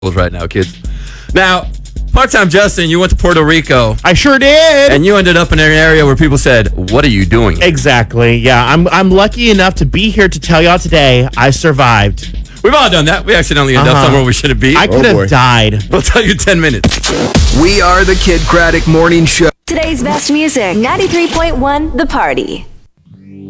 right now, kids. Now, part-time Justin, you went to Puerto Rico. I sure did. And you ended up in an area where people said, "What are you doing?" Exactly. Yeah, I'm lucky enough to be here to tell y'all today I survived. We've all done that. We accidentally end up somewhere we shouldn't be. I could have died. We'll tell you 10 minutes. We are the Kid Craddock Morning Show. Today's best music, 93.1 The Party.